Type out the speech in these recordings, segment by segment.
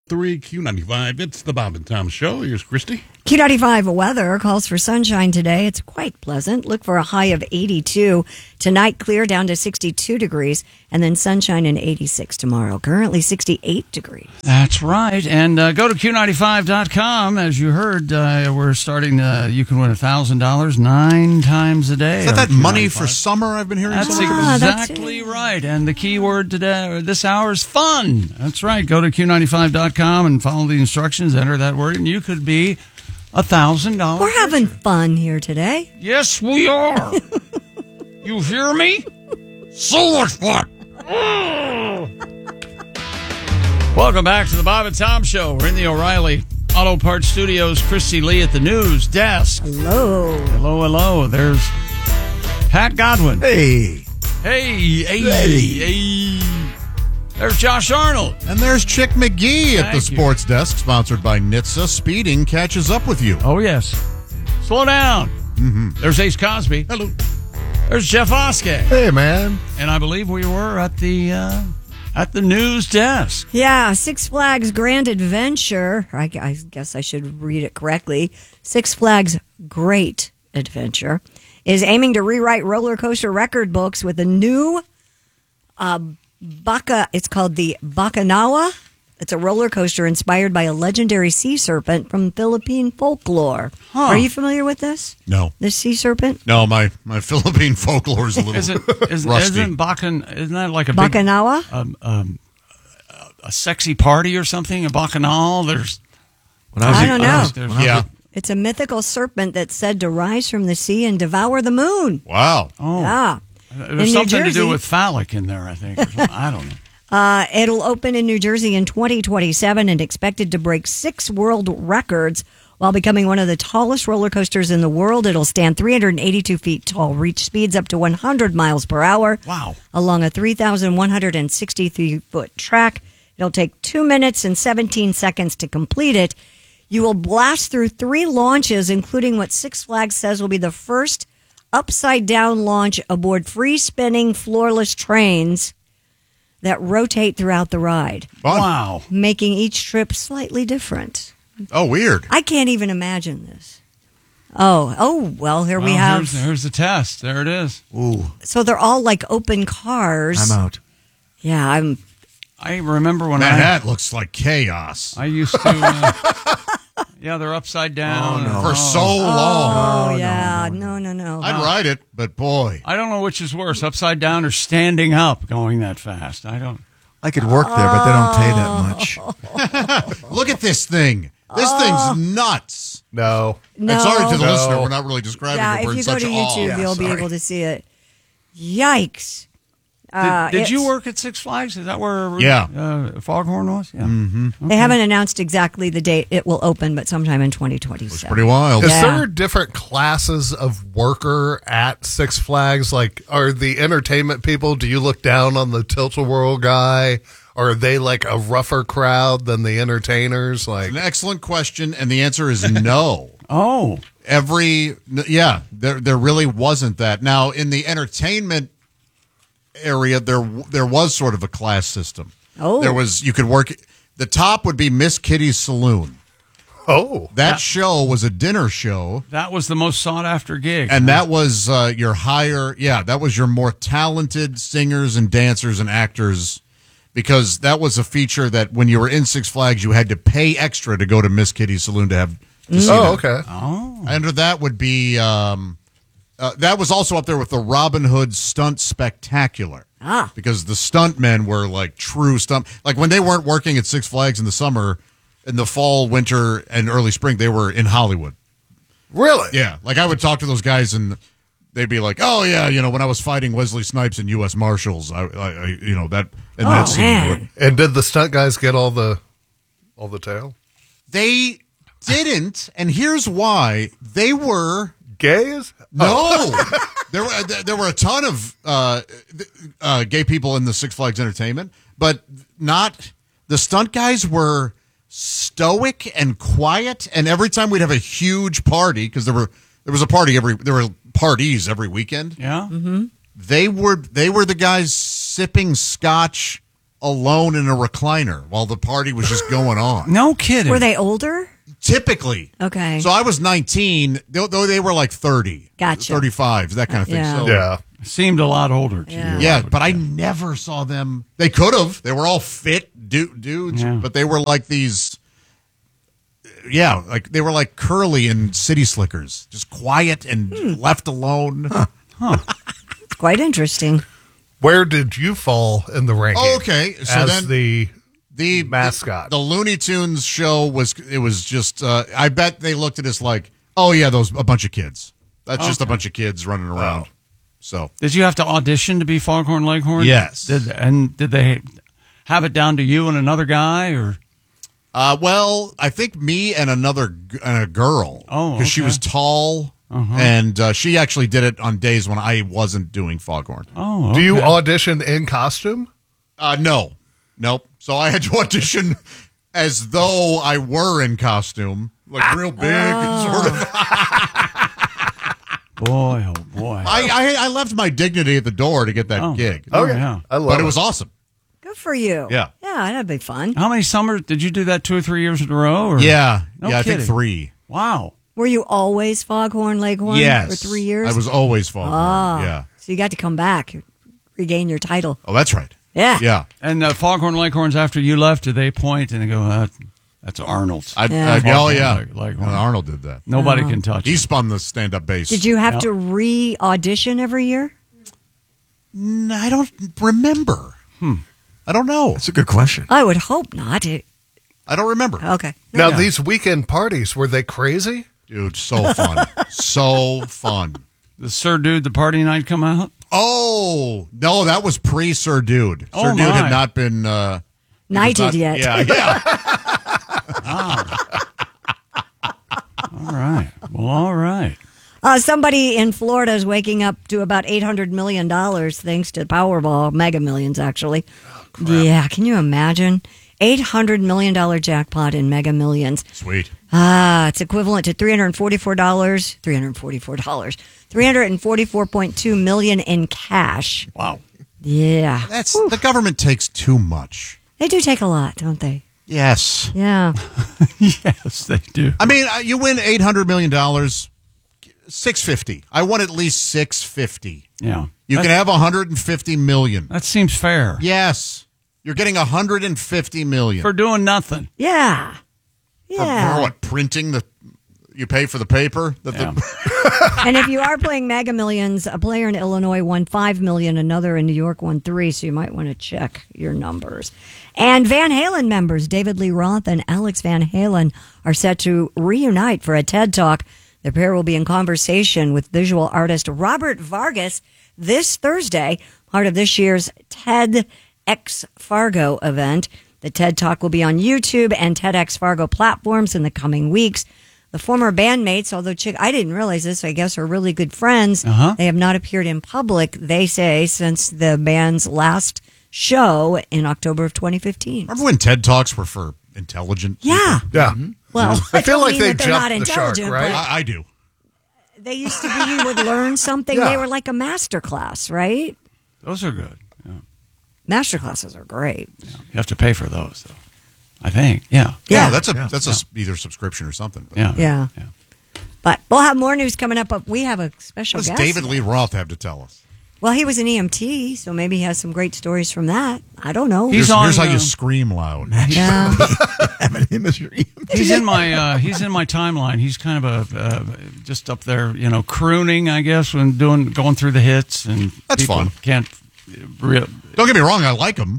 3 Q95. It's the Bob and Tom Show. Here's Christy. Q95 weather calls for sunshine today. It's quite pleasant. Look for a high of 82. Tonight, clear down to 62 degrees, and then sunshine and 86 tomorrow. Currently 68 degrees. That's right. And go to Q95.com. As you heard, we're starting, you can win $1,000 9 times a day. Is that money for summer I've been hearing? That's exactly right. And the key word today, or this hour, is fun. That's right. Go to Q95.com and follow the instructions. Enter that word, and you could be $1,000. We're having fun here today. Yes, we are. You hear me? So much fun. Welcome back to the Bob and Tom Show. We're in the O'Reilly Auto Parts Studios. Christy Lee at the news desk. Hello. Hello, hello. There's Pat Godwin. Hey. Hey. There's Josh Arnold. And there's Chick McGee at the Thank you. sports desk, sponsored by NHTSA. Speeding catches up with you. Oh, yes. Slow down. Mm-hmm. There's Ace Cosby. Hello. There's Jeff Oskey. Hey, man. And I believe we were at the news desk. Yeah, Six Flags Grand Adventure. I guess I should read it correctly. Six Flags Great Adventure is aiming to rewrite roller coaster record books with a new it's called the Bacanawa. It's a roller coaster inspired by a legendary sea serpent from Philippine folklore. Huh. Are you familiar with this? No. The sea serpent? No, my Philippine folklore is a little rusty. Isn't that like a Bacanawa? big, a sexy party or something? A bacchanal? I don't know. Yeah. It's a mythical serpent that's said to rise from the sea and devour the moon. Wow. Oh. Yeah. There's something to do with phallic in there, I think. I don't know. It'll open in New Jersey in 2027 and expected to break 6 world records while becoming one of the tallest roller coasters in the world. It'll stand 382 feet tall, reach speeds up to 100 miles per hour. Wow. Along a 3,163-foot track. It'll take 2 minutes and 17 seconds to complete it. You will blast through 3 launches, including what Six Flags says will be the first upside-down launch aboard free-spinning floorless trains that rotate throughout the ride. Fun. Wow. Making each trip slightly different. Oh, weird. I can't even imagine this. Oh, well, here we have... Here's the test. There it is. Ooh. So they're all like open cars. I'm out. Yeah, I remember when That looks like chaos. I used to... yeah, they're upside down. Oh, no. For so long. Oh, yeah. No. I'd ride it, but boy. I don't know which is worse, upside down or standing up going that fast. I could work there, but they don't pay that much. Look at this thing. This thing's nuts. No. And sorry to the No. listener, we're not really describing Yeah, it. We're if in you go such to YouTube, awe. you'll be able to see it. Yikes. Did you it's- work at Six Flags? Is that where Foghorn was? Yeah. Mm-hmm. They haven't announced exactly the date it will open, but sometime in 2027. It's pretty wild. Is Yeah. there different classes of worker at Six Flags? Like, are the entertainment people, do you look down on the Tilt-A-Whirl guy? Or are they like a rougher crowd than the entertainers? Like, An excellent question, and the answer is no. Oh. There really wasn't that. Now, in the entertainment area, there was sort of a class system. Oh. You could work, the top would be Miss Kitty's Saloon. oh. That show was a dinner show. That was the most sought after gig. And that was that was your more talented singers and dancers and actors, because that was a feature that when you were in Six Flags, you had to pay extra to go to Miss Kitty's Saloon to see that. Okay. Oh. Under that would be, that was also up there with the Robin Hood Stunt Spectacular. Because the stuntmen were like true stunt. Like when they weren't working at Six Flags in the summer, in the fall, winter, and early spring, they were in Hollywood. Really? Yeah. Like I would talk to those guys and they'd be like, "Oh yeah, when I was fighting Wesley Snipes in U.S. Marshals, that scene." Man. And did the stunt guys get all the tail? They didn't, and here's why. They were Gays? no. There were a ton of gay people in the Six Flags Entertainment, but not the stunt guys were stoic and quiet. And every time we'd have a huge party, because there were parties every weekend. Yeah. Mm-hmm. They were the guys sipping scotch alone in a recliner while the party was just going on. No kidding. Were they older? Typically. Okay. So I was 19, though they were like 30. Gotcha. 35s, that kind of thing. Yeah. So, Yeah. Seemed a lot older to Yeah. you. Yeah, but I never saw them. They could have. They were all fit dudes, Yeah. but they were like these. Yeah, like they were like Curly and City Slickers, just quiet and left alone. It's quite interesting. Where did you fall in the ranking? Oh, okay. So as then the mascot. the Looney Tunes show was just. I bet they looked at us like, oh yeah, a bunch of kids. That's just a bunch of kids running around. So Did you have to audition to be Foghorn Leghorn? Yes. Did they have it down to you and another guy, or? well, I think me and a girl. Oh, because she okay. was tall, and she actually did it on days when I wasn't doing Foghorn. Oh, Do you okay. audition in costume? Nope. So I had to audition as though I were in costume, like real big, sort of. Boy, oh boy. I left my dignity at the door to get that gig. Oh, yeah. I love But it was awesome. Good for you. Yeah. Yeah, that'd be fun. How many summers did you do that? 2 or 3 years in a row? Or? Yeah. No I kidding. think 3. Wow. Were you always Foghorn Leghorn Yes. for 3 years? I was always Foghorn. Yeah. So you got to come back, regain your title. Oh, that's right. Yeah. Yeah. And Foghorn Leghorns, after you left, did they point and they go, that's Arnold's? Yeah. Oh, yeah. Leghorn. Arnold did that. Nobody can touch He it. spun the stand-up bass. Did you have Yeah. to re-audition every year? I don't remember. I don't know. That's a good question. I would hope not. I don't remember. Okay. Now, Yeah. these weekend parties, were they crazy? Dude, so fun. So fun. The Sir Dude, the party night come out? Oh, no, that was pre-Sir Dude. Oh, Sir Dude my. had not been... Knighted yet. Yeah. All right. Well, all right. Somebody in Florida is waking up to about $800 million thanks to Powerball, Mega Millions, actually. Yeah, can you imagine? $800 million jackpot in Mega Millions. Sweet. It's equivalent to $344.2 million in cash. Wow. Yeah. The government takes too much. They do take a lot, don't they? Yes. Yeah. Yes, they do. I mean, you win $800 million, $650. I want at least $650. Yeah. You can have $150 million. That seems fair. Yes. You're getting $150 million. For doing nothing. Yeah. Yeah. For what? Printing you pay for the paper? Yeah. And if you are playing Mega Millions, a player in Illinois won $5 million, another in New York won $3 million, so you might want to check your numbers. And Van Halen members David Lee Roth and Alex Van Halen are set to reunite for a TED Talk. The pair will be in conversation with visual artist Robert Vargas this Thursday, part of this year's TEDx Fargo event. The TED Talk will be on YouTube and TEDx Fargo platforms in the coming weeks. The former bandmates, although I didn't realize this, I guess are really good friends. They have not appeared in public, they say, since the band's last show in October of 2015. Remember when TED Talks were for intelligent people? Yeah. Yeah. Well, I feel don't like mean they that they're not jumped the shark, intelligent, right? but I do. they used to be, you would learn something. Yeah. They were like a master class, right? Those are good. Yeah. Master classes are great. You have to pay for those, though. I think. Yeah. Yeah. That's either subscription or something. But Yeah. Yeah. But we'll have more news coming up, but we have a special What does guest. David Lee Roth have to tell us? Well, he was an EMT, so maybe he has some great stories from that. I don't know. He's Here's on, how you scream loud. Yeah. Having him as your He's in my timeline. He's kind of just up there, crooning, I guess, when going through the hits, and That's people fun. Can't Don't get me wrong, I like him.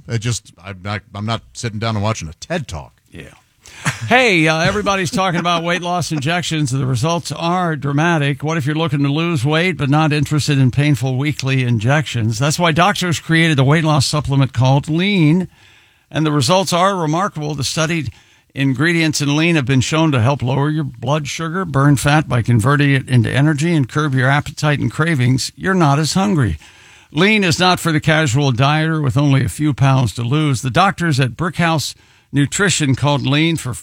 I'm not sitting down and watching a TED Talk. Yeah. Hey, everybody's talking about weight loss injections. The results are dramatic. What if you're looking to lose weight but not interested in painful weekly injections? That's why doctors created a weight loss supplement called Lean, and the results are remarkable. The studied ingredients in Lean have been shown to help lower your blood sugar, burn fat by converting it into energy, and curb your appetite and cravings. You're not as hungry. Lean is not for the casual dieter with only a few pounds to lose. The doctors at Brickhouse Nutrition created Lean for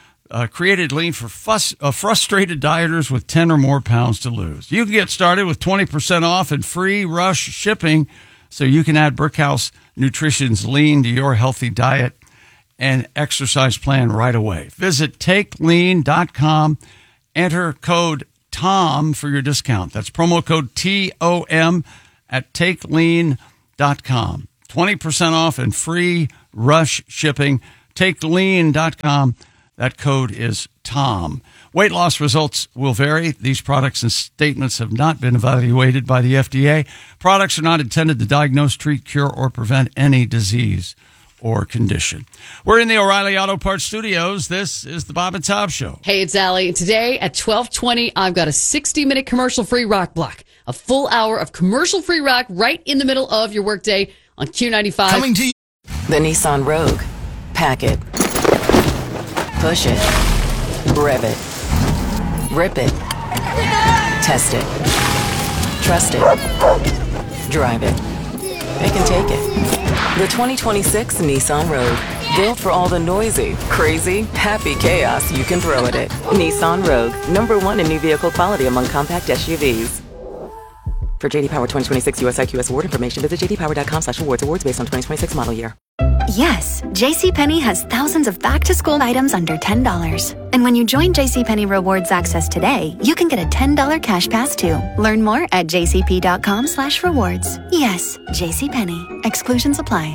frustrated dieters with 10 or more pounds to lose. You can get started with 20% off and free rush shipping, so you can add Brickhouse nutrition's lean to your healthy diet and exercise plan right away. Visit TakeLean.com. Enter code TOM for your discount. That's promo code TOM at TakeLean.com. 20% off and free rush shipping. TakeLean.com. That code is TOM. Weight loss results will vary. These products and statements have not been evaluated by the FDA. Products are not intended to diagnose, treat, cure, or prevent any disease or condition. We're in the O'Reilly Auto Parts Studios. This is the Bob and Tom Show. Hey, it's Allie. Today at 12:20, I've got a 60-minute commercial-free rock block. A full hour of commercial-free rock right in the middle of your workday on Q95. Coming to you. The Nissan Rogue. Pack it. Push it. Rev it. Rip it. Test it. Trust it. Drive it. Pick and take it. The 2026 Nissan Rogue. Built for all the noisy, crazy, happy chaos you can throw at it. Nissan Rogue. #1 in new vehicle quality among compact SUVs. For JD Power 2026 US IQS award information, visit jdpower.com/awards. Awards based on 2026 model year. Yes, JCPenney has thousands of back-to-school items under $10. And when you join JCPenney Rewards Access today, you can get a $10 cash pass too. Learn more at jcp.com/rewards. Yes, JCPenney. Exclusions apply.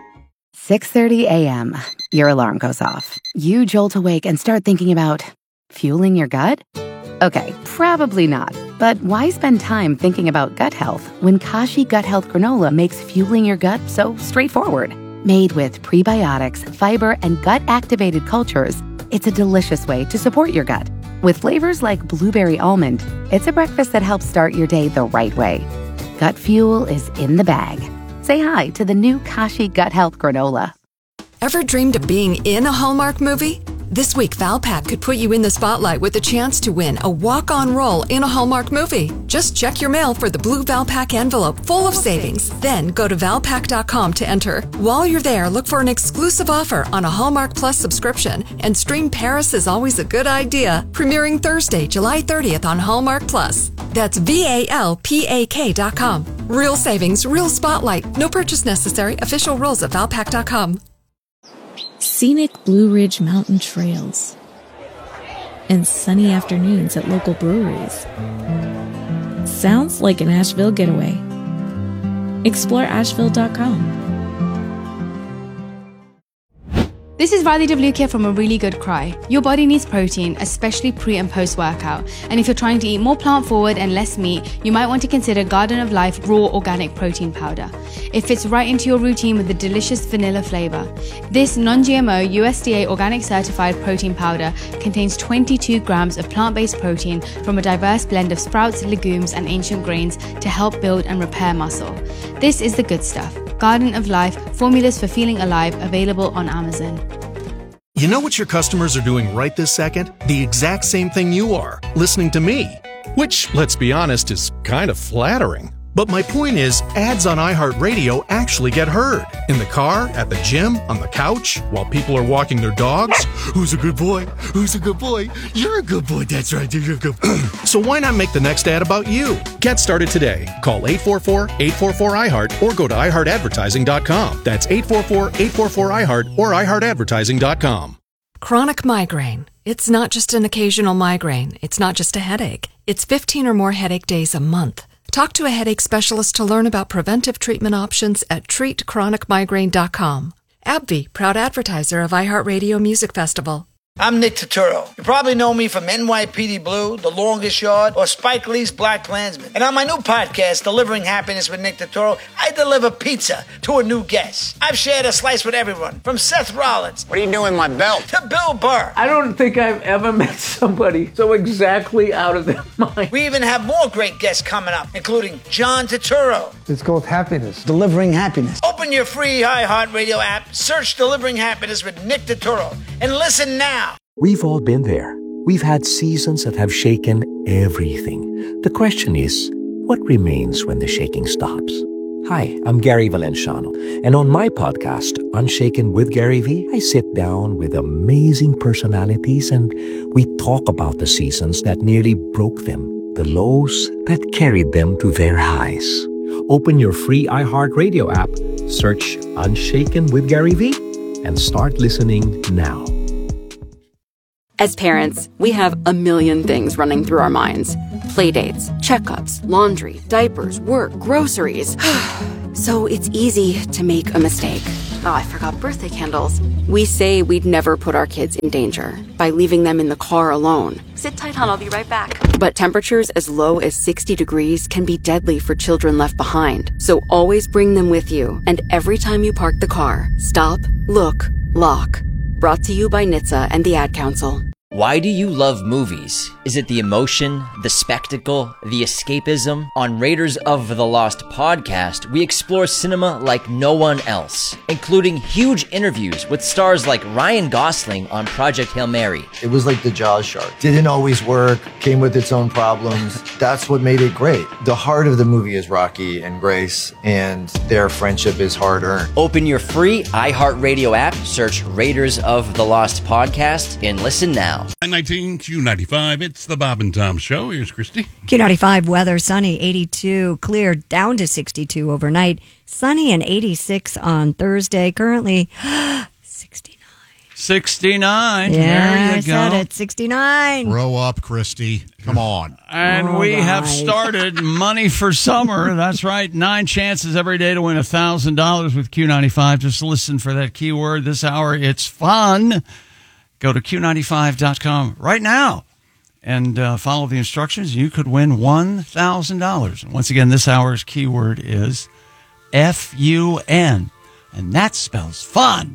6:30 a.m. Your alarm goes off. You jolt awake and start thinking about fueling your gut? Okay, probably not. But why spend time thinking about gut health when Kashi Gut Health Granola makes fueling your gut so straightforward? Made with prebiotics, fiber, and gut-activated cultures, it's a delicious way to support your gut. With flavors like blueberry almond, it's a breakfast that helps start your day the right way. Gut fuel is in the bag. Say hi to the new Kashi Gut Health Granola. Ever dreamed of being in a Hallmark movie? This week, Valpak could put you in the spotlight with a chance to win a walk-on role in a Hallmark movie. Just check your mail for the blue Valpak envelope full of savings. Then go to Valpak.com to enter. While you're there, look for an exclusive offer on a Hallmark Plus subscription and stream Paris is Always a Good Idea, premiering Thursday, July 30th on Hallmark Plus. That's VALPAK.com. Real savings, real spotlight. No purchase necessary. Official rules at Valpak.com. Scenic Blue Ridge Mountain trails and sunny afternoons at local breweries. Sounds like an Asheville getaway. Explore Asheville.com. This is Riley DeVlucchia from A Really Good Cry. Your body needs protein, especially pre- and post-workout. And if you're trying to eat more plant-forward and less meat, you might want to consider Garden of Life Raw Organic Protein Powder. It fits right into your routine with a delicious vanilla flavor. This non-GMO, USDA organic certified protein powder contains 22 grams of plant-based protein from a diverse blend of sprouts, legumes, and ancient grains to help build and repair muscle. This is the good stuff. Garden of Life, formulas for feeling alive, available on Amazon. You know what your customers are doing right this second? The exact same thing you are, listening to me. Which, let's be honest, is kind of flattering. But my point is, ads on iHeartRadio actually get heard. In the car, at the gym, on the couch, while people are walking their dogs. Who's a good boy? Who's a good boy? You're a good boy. That's right. You're a good boy. So why not make the next ad about you? Get started today. Call 844-844-iHeart or go to iHeartAdvertising.com. That's 844-844-iHeart or iHeartAdvertising.com. Chronic migraine. It's not just an occasional migraine. It's not just a headache. It's 15 or more headache days a month. Talk to a headache specialist to learn about preventive treatment options at treatchronicmigraine.com. AbbVie, proud advertiser of iHeartRadio Music Festival. I'm Nick Turturro. You probably know me from NYPD Blue, The Longest Yard, or Spike Lee's Black Klansman. And on my new podcast, Delivering Happiness with Nick Turturro, I deliver pizza to a new guest. I've shared a slice with everyone, from Seth Rollins. What are you doing with my belt? To Bill Burr. I don't think I've ever met somebody so exactly out of their mind. We even have more great guests coming up, including John Turturro. It's called Happiness. Delivering Happiness. Open your free iHeartRadio app, search Delivering Happiness with Nick Turturro, and listen now. We've all been there. We've had seasons that have shaken everything. The question is, what remains when the shaking stops? Hi, I'm Gary Valenciano, and on my podcast, Unshaken with Gary V, I sit down with amazing personalities and we talk about the seasons that nearly broke them, the lows that carried them to their highs. Open your free iHeartRadio app Search Unshaken with Gary Vee and start listening now. As parents, we have a million things running through our minds. Playdates, checkups, laundry, diapers, work, groceries. So it's easy to make a mistake. Oh, I forgot birthday candles. We say we'd never put our kids in danger by leaving them in the car alone. Sit tight, hon, I'll be right back. But temperatures as low as 60 degrees can be deadly for children left behind. So always bring them with you. And every time you park the car, stop, look, lock. Brought to you by NHTSA and the Ad Council. Why do you love movies? Is it the emotion, the spectacle, the escapism? On Raiders of the Lost podcast, we explore cinema like no one else, including huge interviews with stars like Ryan Gosling on Project Hail Mary. It was like the Jaws shark. Didn't always work, came with its own problems. That's what made it great. The heart of the movie is Rocky and Grace, and their friendship is hard-earned. Open your free iHeartRadio app, search Raiders of the Lost podcast, and listen now. 19 Q95, it's the Bob and Tom Show. Here's Christy. Q95 weather, sunny, 82, clear down to 62 overnight, sunny and 86 on Thursday. Currently 69. Yeah, there you I go. said it, 69. Grow up, Christy. Come on. And we have started Money for Summer. That's right. 9 chances every day to win $1,000 with Q95. Just listen for that keyword this hour. It's fun. Go to Q95.com right now and follow the instructions. You could win $1,000. Once again, this hour's keyword is F-U-N, and that spells fun.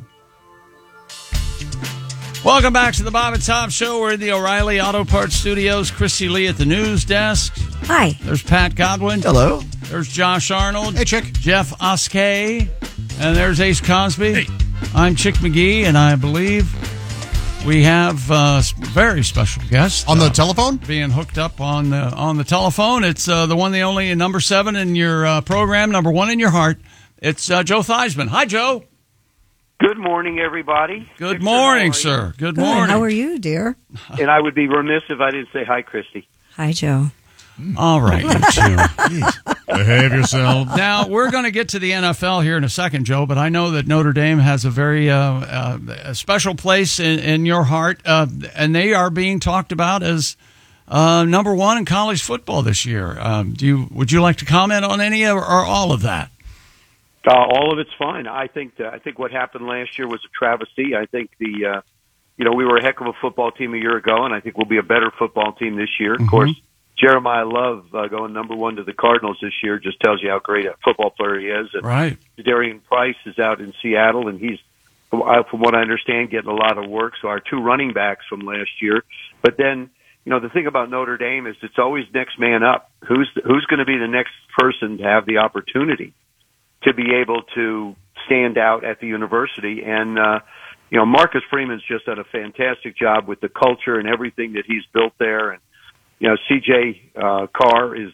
Welcome back to the Bob and Tom Show. We're in the O'Reilly Auto Parts Studios. Christy Lee at the news desk. Hi. There's Pat Godwin. Hello. There's Josh Arnold. Hey, Chick. Jeff Oskay. And there's Ace Cosby. Hey. I'm Chick McGee, and I believe we have a very special guest. On the telephone? Being hooked up on the telephone. It's the one, the only, number 7 in your program, number 1 in your heart. It's Joe Theismann. Hi, Joe. Good morning, everybody. Good morning, sir. Good morning. How are you, dear? And I would be remiss if I didn't say hi, Christy. Hi, Joe. All right, you two. Behave yourself. Now, we're going to get to the NFL here in a second, Joe, but I know that Notre Dame has a very a special place in your heart, and they are being talked about as number 1 in college football this year. Would you like to comment on any or all of that? All of it's fine. I think what happened last year was a travesty. I think we were a heck of a football team a year ago, and I think we'll be a better football team this year. Of course, Jeremiah Love going number 1 to the Cardinals this year just tells you how great a football player he is. And right. Darian Price is out in Seattle, and he's, from what I understand, getting a lot of work. So our 2 running backs from last year. But then, the thing about Notre Dame is it's always next man up. Who's going to be the next person to have the opportunity to be able to stand out at the university? And, Marcus Freeman's just done a fantastic job with the culture and everything that he's built there. And, CJ Carr is,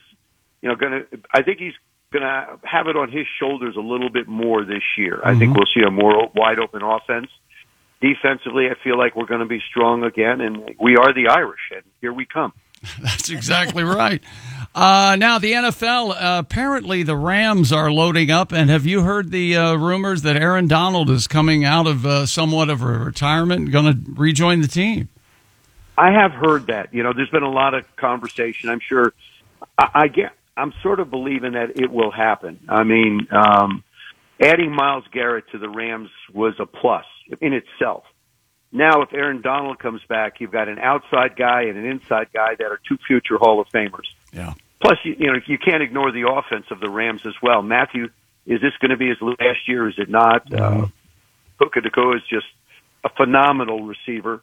I think he's going to have it on his shoulders a little bit more this year. I think we'll see a more wide open offense. Defensively, I feel like we're going to be strong again, and we are the Irish, and here we come. That's exactly right. Now, the NFL, apparently the Rams are loading up, and have you heard the rumors that Aaron Donald is coming out of somewhat of a retirement, going to rejoin the team? I have heard that. There's been a lot of conversation. I'm sure. I'm sort of believing that it will happen. I mean, adding Myles Garrett to the Rams was a plus in itself. Now, if Aaron Donald comes back, you've got an outside guy and an inside guy that are 2 future Hall of Famers. Yeah. Plus, you can't ignore the offense of the Rams as well. Matthew, is this going to be his last year? Is it not? Puka Nacua is just a phenomenal receiver.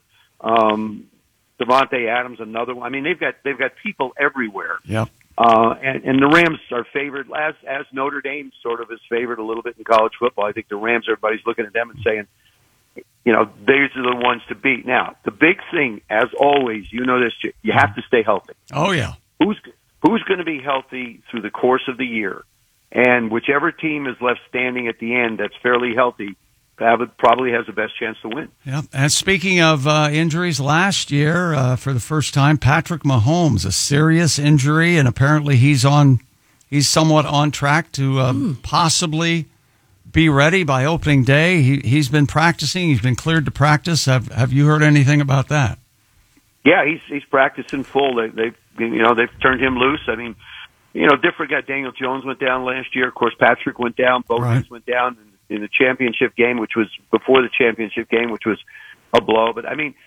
Devontae Adams, another one. I mean, they've got people everywhere. Yep. And the Rams are favored, as Notre Dame sort of is favored a little bit in college football. I think the Rams, everybody's looking at them and saying, these are the ones to beat. Now, the big thing, as always, this, you have to stay healthy. Oh, yeah. Who's going to be healthy through the course of the year? And whichever team is left standing at the end that's fairly healthy probably has the best chance to win. Yeah. And speaking of injuries, last year, for the first time, Patrick Mahomes, a serious injury, and apparently he's somewhat on track to possibly be ready by opening day? He's been practicing. He's been cleared to practice. Have you heard anything about that? Yeah, he's practicing full. They've turned him loose. I mean, different guy. Daniel Jones went down last year. Of course, Patrick went down. Bo Nix went down in the championship game, which was before the championship game, which was a blow. But I mean,